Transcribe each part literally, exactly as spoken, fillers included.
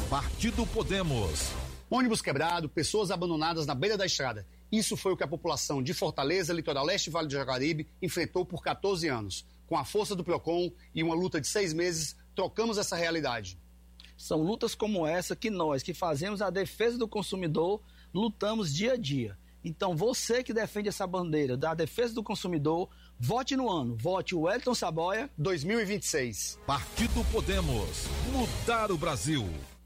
Partido Podemos. Ônibus quebrado, pessoas abandonadas na beira da estrada. Isso foi o que a população de Fortaleza, Litoral Leste e Vale do Jaguaribe enfrentou por quatorze anos. Com a força do Procon e uma luta de seis meses, trocamos essa realidade. São lutas como essa que nós, que fazemos a defesa do consumidor, lutamos dia a dia. Então você que defende essa bandeira da defesa do consumidor, vote no ano, vote o Wellington Saboia dois mil e vinte e seis. Partido Podemos, mudar o Brasil.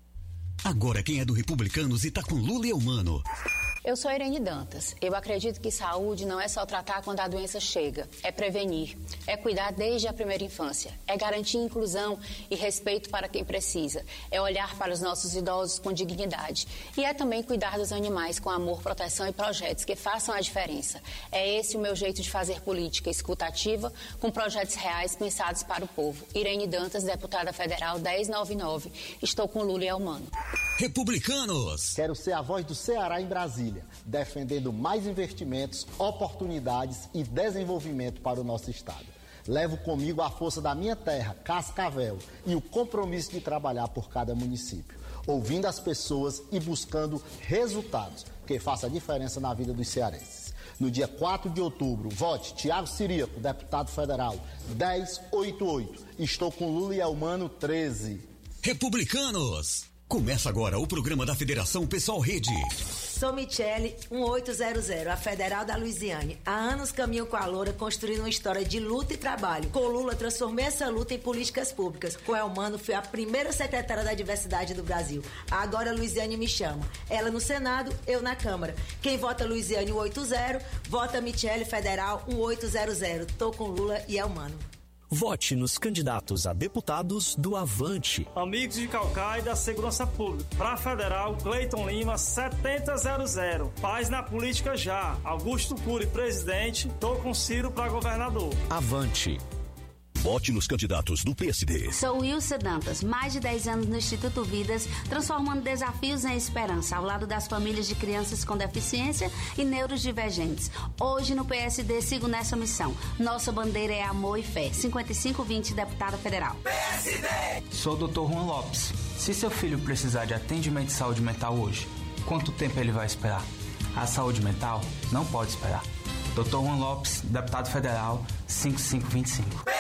Agora quem é do Republicanos e tá com Lula e Eumano. Eu sou Irene Dantas. Eu acredito que saúde não é só tratar quando a doença chega, é prevenir, é cuidar desde a primeira infância, é garantir inclusão e respeito para quem precisa, é olhar para os nossos idosos com dignidade e é também cuidar dos animais com amor, proteção e projetos que façam a diferença. É esse o meu jeito de fazer política escutativa com projetos reais pensados para o povo. Irene Dantas, deputada federal dez noventa e nove. Estou com Lula e Eumano. Republicanos. Quero ser a voz do Ceará em Brasília, defendendo mais investimentos, oportunidades e desenvolvimento para o nosso estado. Levo comigo a força da minha terra, Cascavel, e o compromisso de trabalhar por cada município, ouvindo as pessoas e buscando resultados que façam a diferença na vida dos cearenses. No dia quatro de outubro, vote Tiago Ciríaco, deputado federal, dez oitenta e oito. Estou com Lula e Eumano, treze. Republicanos. Começa agora o programa da Federação Pessoal Rede. Sou Michele, dezoito zero zero, a Federal da Luisiane. Há anos caminho com a Loura, construindo uma história de luta e trabalho. Com Lula, transformei essa luta em políticas públicas. Com Eumano, fui a primeira secretária da diversidade do Brasil. Agora a Luisiane me chama. Ela no Senado, eu na Câmara. Quem vota Luisiane cento e oitenta, vota Michele Federal dezoito zero zero. Tô com Lula e Eumano. Vote nos candidatos a deputados do Avante. Amigos de Caucaia e da Segurança Pública. Para Federal, Cleiton Lima, setenta zero zero. Paz na política já. Augusto Cury, presidente. Tô com Ciro para governador. Avante. Vote nos candidatos do P S D. Sou Wilson Dantas, mais de dez anos no Instituto Vidas, transformando desafios em esperança, ao lado das famílias de crianças com deficiência e neurodivergentes. Hoje no P S D sigo nessa missão. Nossa bandeira é amor e fé. cinquenta e cinco vinte, deputada federal. P S D! Sou o doutor Juan Lopes. Se seu filho precisar de atendimento de saúde mental hoje, quanto tempo ele vai esperar? A saúde mental não pode esperar. doutor Juan Lopes, deputado federal, cinquenta e cinco vinte e cinco.